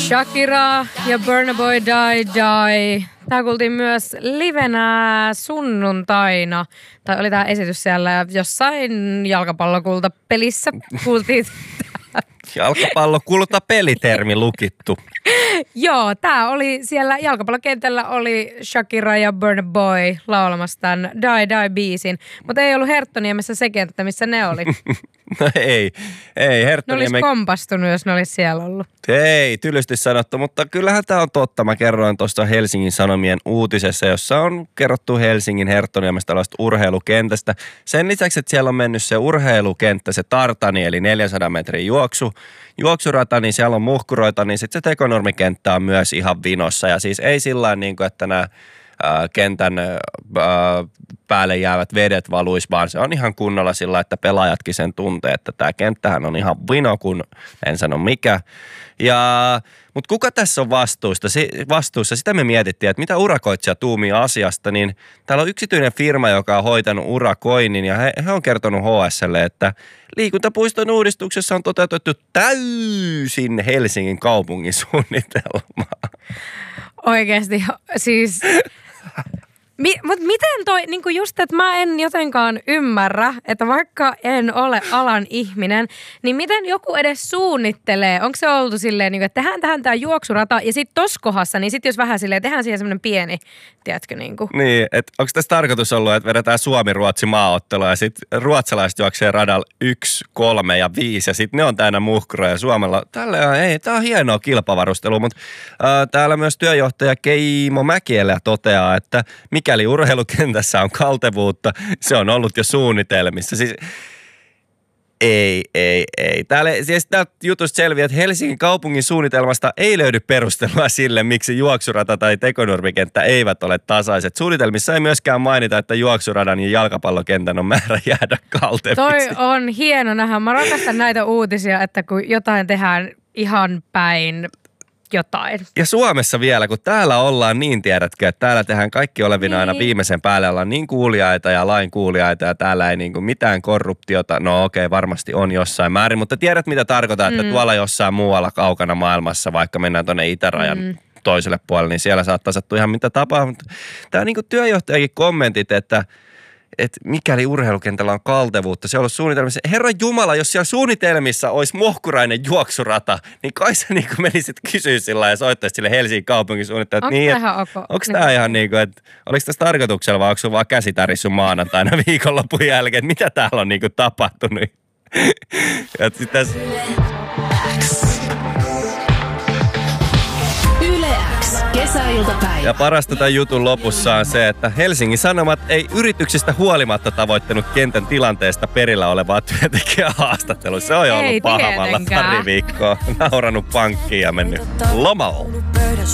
Shakira ja Burna Boy Die. Tää kuultiin myös livenä sunnuntaina. Tai oli tää esitys siellä jossain jalkapallokultapelissä. Kuultiin Jalkapallokulta pelitermi lukittu. Joo, tää oli siellä jalkapallokentällä oli Shakira ja Burna Boy laulamassa tämän Die-biisin. Mutta ei ollut Herttoniemessä se kenttä, missä ne oli. No ei Herttoniemi. Ne olisi kompastunut, jos ne olisi siellä ollut. Ei, tylysti sanottu, mutta kyllähän tämä on totta. Mä kerroin tuossa Helsingin Sanomien uutisessa, jossa on kerrottu Helsingin Herttoniemestä tällaista urheilukentästä. Sen lisäksi, että siellä on mennyt se urheilukenttä, se tartani, eli 400 metrin juoksurata, niin siellä on muhkuroita, niin sitten se tekonurmikenttä on myös ihan vinossa. Ja siis ei sillä niin kuin, että nämä kentän päälle jäävät vedet valuisi, vaan se on ihan kunnolla sillä, että pelaajatkin sen tuntee, että tämä kenttähän on ihan vino, kun en sano mikä. Mutta kuka tässä on vastuussa? Sitä me mietittiin, että mitä urakoitsija tuumii asiasta, niin täällä on yksityinen firma, joka on hoitanut urakoinnin ja he on kertonut HS:lle, että liikuntapuiston uudistuksessa on toteutettu täysin Helsingin kaupungin suunnitelma. Oikeasti, siis mutta miten toi, niinku just, että mä en jotenkaan ymmärrä, että vaikka en ole alan ihminen, niin miten joku edes suunnittelee? Onko se oltu silleen, niinku, että tehdään tähän tää juoksurata ja sit tossa kohdassa, niin sit jos vähän silleen, tehdään siihen semmonen pieni, tiedätkö niinku. Niin, että onko tässä tarkoitus ollut, että vedetään Suomi-Ruotsi maaottelua ja sit ruotsalaiset juoksee radalla 1, 3 ja 5 ja sit ne on täynnä muhkuroja ja Suomella. Tää on hienoa kilpavarustelua, mutta täällä myös työjohtaja Keimo Mäkielä toteaa, että mikäli urheilukentässä on kaltevuutta, se on ollut jo suunnitelmissa. Siis ei. Täältä jutusta selviää, että Helsingin kaupungin suunnitelmasta ei löydy perustelua sille, miksi juoksurata tai tekonurmikenttä eivät ole tasaiset. Suunnitelmissa ei myöskään mainita, että juoksuradan ja jalkapallokentän on määrä jäädä kalteviksi. Toi on hieno nähdä. Mä rakastan näitä uutisia, että kun jotain tehdään ihan päin jotain. Ja Suomessa vielä, kun täällä ollaan niin, tiedätkö, että täällä tehdään kaikki olevina aina viimeisen päälle, ollaan niin kuuliaita ja lainkuuliaita ja täällä ei niinku mitään korruptiota, no okei, varmasti on jossain määrin, mutta tiedät mitä tarkoittaa, että tuolla jossain muualla kaukana maailmassa, vaikka mennään tuonne itärajan toiselle puolelle, niin siellä saattaa sattua ihan mitä tapaa, mutta tää on niinku työjohtajakin kommentit, että mikäli urheilukentällä on kaltevuutta, se on ollut suunnitelmissa. Herran Jumala, jos siellä suunnitelmissa olisi mohkurainen juoksurata, niin kai sä niin menisit kysyä sillä ja soittaisit sille Helsingin kaupungin suunnitteluun. Onko tämä ihan niin kuin, että oliko tässä tarkoituksella vai onko sun vaan käsitärissu maanantaina viikonlopun jälkeen, että mitä täällä on niin kuin tapahtunut? Ja parasta tämän jutun lopussa on se, että Helsingin Sanomat ei yrityksistä huolimatta tavoittanut kentän tilanteesta perillä olevaa työntekijää haastattelussa. Se on jo ollut pahamalla pari viikkoa. Nauranut pankkiin ja mennyt lomalle.